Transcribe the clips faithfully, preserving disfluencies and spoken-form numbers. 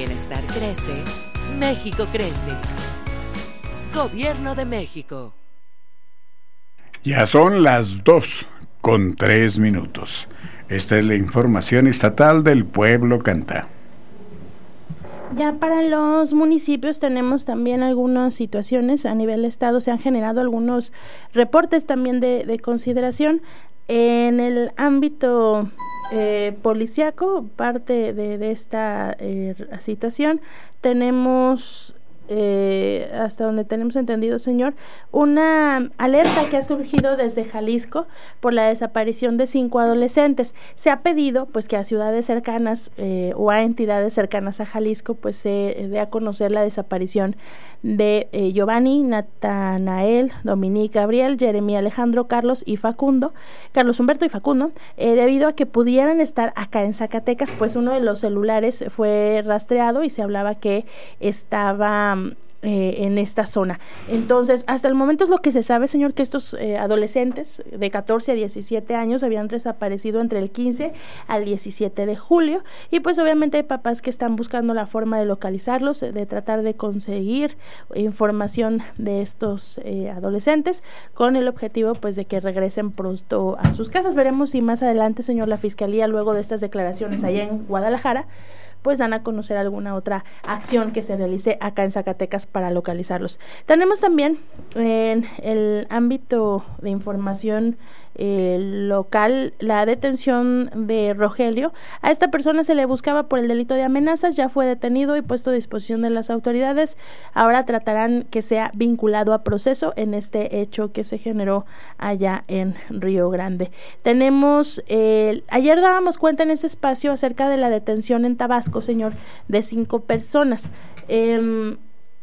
bienestar crece, México crece. Gobierno de México. Ya son las dos con tres minutos. Esta es la información estatal del Pueblo Canta. Ya para los municipios tenemos también algunas situaciones a nivel estado, se han generado algunos reportes también de, de consideración. En el ámbito eh, policiaco, parte de, de esta eh, situación, tenemos, eh, hasta donde tenemos entendido, señor, una alerta que ha surgido desde Jalisco por la desaparición de cinco adolescentes. Se ha pedido pues que a ciudades cercanas eh, o a entidades cercanas a Jalisco pues se dé a conocer la desaparición de eh, Giovanni, Natanael, Dominique, Gabriel, Jeremía, Alejandro, Carlos y Facundo, Carlos Humberto y Facundo, eh, debido a que pudieran estar acá en Zacatecas, pues uno de los celulares fue rastreado y se hablaba que estaba Eh, en esta zona. Entonces, hasta el momento es lo que se sabe, señor, que estos eh, adolescentes de catorce a diecisiete años habían desaparecido entre el quince al diecisiete de julio, y pues obviamente hay papás que están buscando la forma de localizarlos, de tratar de conseguir información de estos eh, adolescentes con el objetivo pues de que regresen pronto a sus casas. Veremos si más adelante, señor, la Fiscalía, luego de estas declaraciones allá en Guadalajara, pues dan a conocer alguna otra acción que se realice acá en Zacatecas para localizarlos. Tenemos también en el ámbito de información eh, local la detención de Rogelio. A esta persona se le buscaba por el delito de amenazas, ya fue detenido y puesto a disposición de las autoridades. Ahora tratarán que sea vinculado a proceso en este hecho que se generó allá en Río Grande. Tenemos, eh, ayer dábamos cuenta en ese espacio acerca de la detención en Tabasco, señor, de cinco personas. Eh,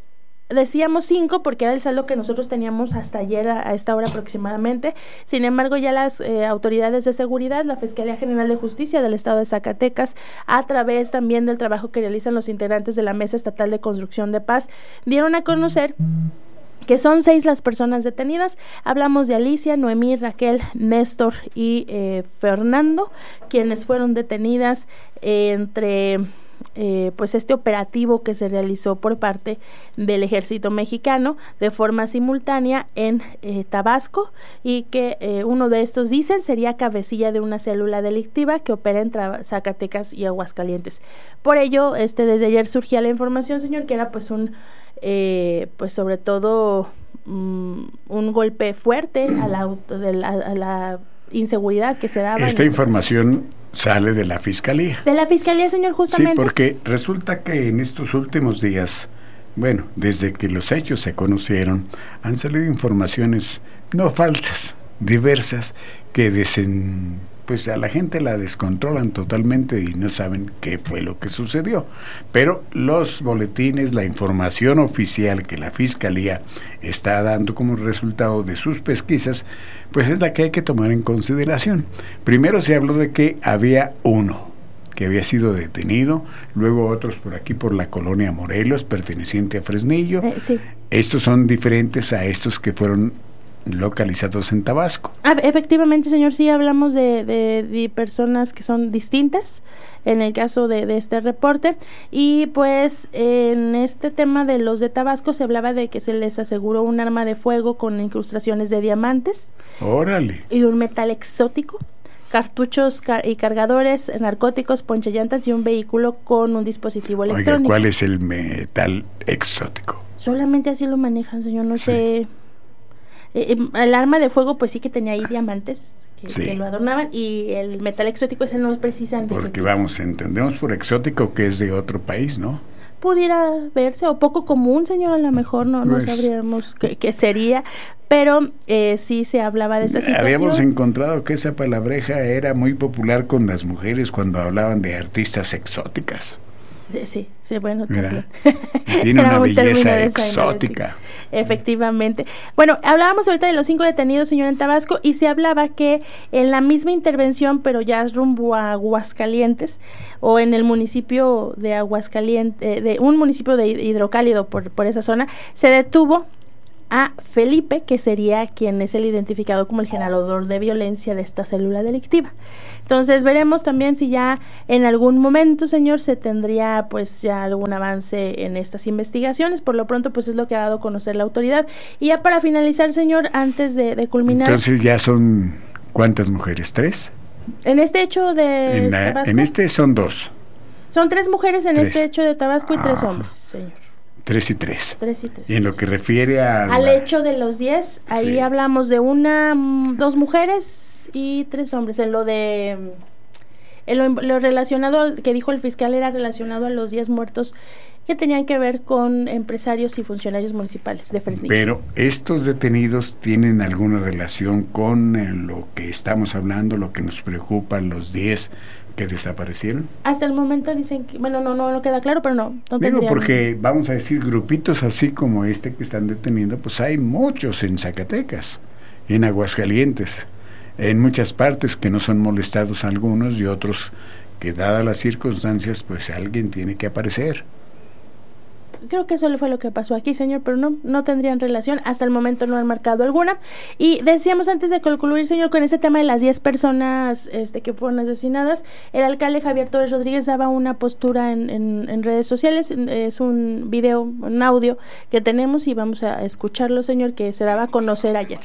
Decíamos cinco porque era el saldo que nosotros teníamos hasta ayer a, a esta hora aproximadamente. Sin embargo, ya las eh, autoridades de seguridad, la Fiscalía General de Justicia del Estado de Zacatecas, a través también del trabajo que realizan los integrantes de la Mesa Estatal de Construcción de Paz, dieron a conocer que son seis las personas detenidas. Hablamos de Alicia, Noemí, Raquel, Néstor y eh, Fernando, quienes fueron detenidas eh, entre... Eh, pues este operativo que se realizó por parte del Ejército Mexicano de forma simultánea en eh, Tabasco, y que eh, uno de estos, dicen, sería cabecilla de una célula delictiva que opera en Tra- Zacatecas y Aguascalientes. Por ello, este desde ayer surgía la información, señor, que era pues un eh, pues sobre todo um, un golpe fuerte a la, auto, de la, a la inseguridad que se daba. Esta información sale de la Fiscalía. De la Fiscalía, señor, justamente. Sí, porque resulta que en estos últimos días, bueno, desde que los hechos se conocieron, han salido informaciones no falsas, diversas, que desen, pues a la gente la descontrolan totalmente y no saben qué fue lo que sucedió. Pero los boletines, la información oficial que la Fiscalía está dando como resultado de sus pesquisas, pues es la que hay que tomar en consideración. Primero se habló de que había uno que había sido detenido, luego otros por aquí por la colonia Morelos, perteneciente a Fresnillo. Eh, sí. Estos son diferentes a estos que fueron localizados en Tabasco. Ah, efectivamente, señor, sí hablamos de, de, de personas que son distintas en el caso de, de este reporte, y pues en este tema de los de Tabasco se hablaba de que se les aseguró un arma de fuego con incrustaciones de diamantes. Órale. Y un metal exótico, cartuchos car- y cargadores, narcóticos, ponchillantas y un vehículo con un dispositivo electrónico. Oiga, ¿cuál es el metal exótico? Solamente así lo manejan, señor, no sé. Eh, el arma de fuego pues sí que tenía ahí diamantes que, sí. que lo adornaban, y el metal exótico ese no es precisamente. Porque vamos, entendemos por exótico que es de otro país, ¿no? Pudiera verse, o poco común, señor, a lo mejor no, no pues, sabríamos qué, qué sería, pero eh, sí se hablaba de esta situación. Habíamos encontrado que esa palabreja era muy popular con las mujeres cuando hablaban de artistas exóticas. Sí, sí, sí, bueno, mira, tiene una belleza exótica. Sí, efectivamente. Bueno, hablábamos ahorita de los cinco detenidos, señor, en Tabasco, y se hablaba que en la misma intervención, pero ya rumbo a Aguascalientes, o en el municipio de Aguascalientes, de un municipio de Hidrocálido por, por esa zona, se detuvo a Felipe, que sería quien es el identificado como el generador de violencia de esta célula delictiva. Entonces veremos también si ya en algún momento, señor, se tendría pues ya algún avance en estas investigaciones. Por lo pronto pues es lo que ha dado a conocer la autoridad. Y ya para finalizar, señor, antes de, de culminar... Entonces ya son, ¿cuántas mujeres? ¿Tres? En este hecho de en, la, Tabasco, en este son dos. Son tres mujeres en tres. este hecho de Tabasco y ah, tres hombres, señor. Tres y tres. Tres y tres. Y en lo que refiere a al la... hecho de los diez, ahí sí. hablamos de una, dos mujeres y tres hombres. En lo de... En lo, lo relacionado, que dijo el fiscal, era relacionado a los diez muertos que tenían que ver con empresarios y funcionarios municipales de Fresnillo. Pero estos detenidos tienen alguna relación con eh, lo que estamos hablando, lo que nos preocupa, los diez que desaparecieron. Hasta el momento dicen que, bueno, no, no, no queda claro, pero no. no Digo, tendrían... porque vamos a decir, grupitos así como este que están deteniendo, pues hay muchos en Zacatecas, en Aguascalientes, en muchas partes que no son molestados algunos y otros que dadas las circunstancias, pues alguien tiene que aparecer. Creo que eso fue lo que pasó aquí, señor, pero no, no tendrían relación. Hasta el momento no han marcado alguna. Y decíamos antes de concluir, señor, con ese tema de las diez personas este, que fueron asesinadas, el alcalde Javier Torres Rodríguez daba una postura en, en, en redes sociales. Es un video, un audio que tenemos y vamos a escucharlo, señor, que se daba a conocer ayer.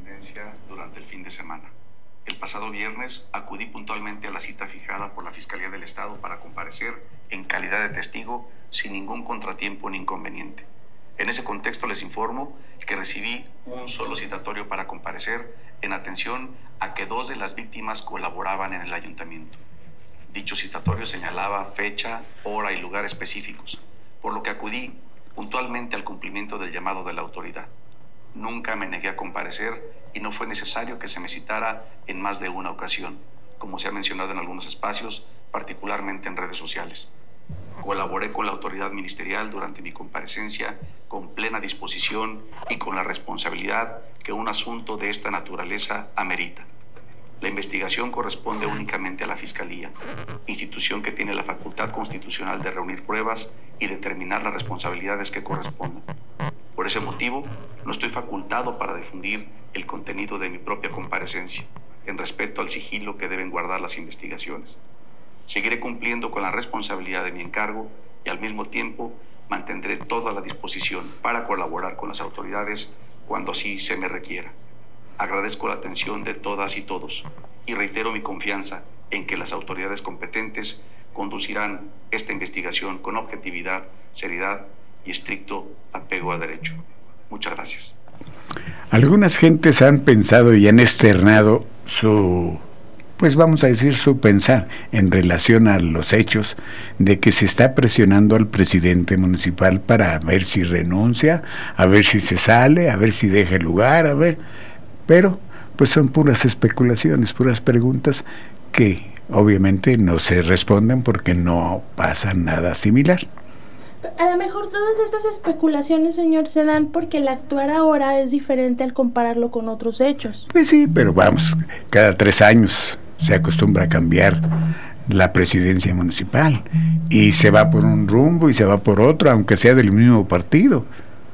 Durante el fin de semana. El pasado viernes acudí puntualmente a la cita fijada por la Fiscalía del Estado para comparecer en calidad de testigo sin ningún contratiempo ni inconveniente. En ese contexto les informo que recibí un solo citatorio para comparecer en atención a que dos de las víctimas colaboraban en el ayuntamiento. Dicho citatorio señalaba fecha, hora y lugar específicos, por lo que acudí puntualmente al cumplimiento del llamado de la autoridad. Nunca me negué a comparecer y no fue necesario que se me citara en más de una ocasión, como se ha mencionado en algunos espacios, particularmente en redes sociales. Colaboré con la autoridad ministerial durante mi comparecencia con plena disposición y con la responsabilidad que un asunto de esta naturaleza amerita. La investigación corresponde únicamente a la Fiscalía, institución que tiene la facultad constitucional de reunir pruebas y determinar las responsabilidades que correspondan. Por ese motivo, no estoy facultado para difundir el contenido de mi propia comparecencia, en respeto al sigilo que deben guardar las investigaciones. Seguiré cumpliendo con la responsabilidad de mi encargo y al mismo tiempo mantendré toda la disposición para colaborar con las autoridades cuando así se me requiera. Agradezco la atención de todas y todos y reitero mi confianza en que las autoridades competentes conducirán esta investigación con objetividad, seriedad y estricto apego a derecho. Muchas gracias. Algunas gentes han pensado y han externado su, pues vamos a decir, su pensar en relación a los hechos de que se está presionando al presidente municipal para ver si renuncia, a ver si se sale, a ver si deja el lugar, a ver, pero pues son puras especulaciones, puras preguntas que obviamente no se responden porque no pasa nada similar. A lo mejor todas estas especulaciones, señor, se dan porque el actuar ahora es diferente al compararlo con otros hechos. Pues sí, pero vamos, cada tres años se acostumbra a cambiar la presidencia municipal y se va por un rumbo y se va por otro, aunque sea del mismo partido.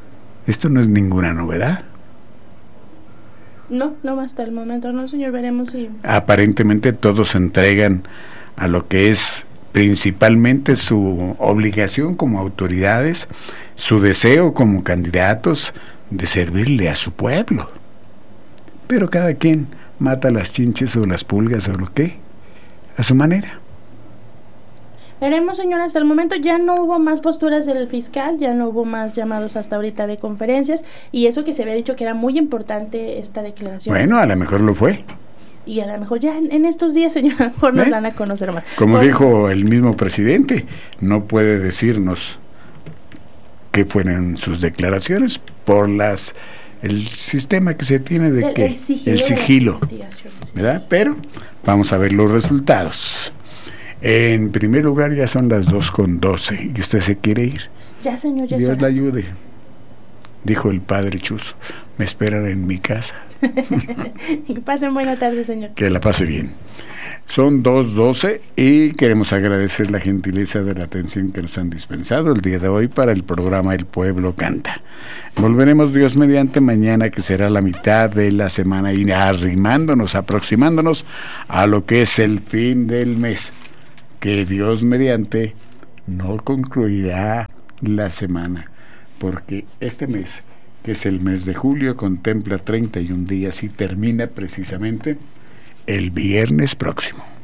Esto no es ninguna novedad. No, no hasta el momento, no, señor, veremos si... Aparentemente todos se entregan a lo que es principalmente su obligación como autoridades, su deseo como candidatos de servirle a su pueblo. Pero cada quien mata las chinches o las pulgas o lo que, a su manera. Veremos, señor, hasta el momento ya no hubo más posturas del fiscal, ya no hubo más llamados hasta ahorita de conferencias, y eso que se había dicho que era muy importante esta declaración. Bueno, a lo mejor lo fue. Y a lo mejor ya en, en estos días, señor, a lo mejor nos ¿Eh? dan a conocer más. Como Por... dijo el mismo presidente, no puede decirnos qué fueron sus declaraciones por las el sistema que se tiene de el, que el sigilo, el sigilo de ¿verdad? Pero vamos a ver los resultados. En primer lugar ya son las dos con doce y usted se quiere ir. Ya, señor, ya Dios son. la ayude. dijo el padre Chuzo, me esperan en mi casa. Y pasen buena tarde, señor. Que la pase bien. Son dos doce y queremos agradecer la gentileza de la atención que nos han dispensado el día de hoy para el programa El Pueblo Canta. Volveremos, Dios mediante, mañana, que será la mitad de la semana, y arrimándonos, aproximándonos a lo que es el fin del mes, que Dios mediante no concluirá la semana, porque este mes, que es el mes de julio, contempla treinta y un días y termina precisamente el viernes próximo.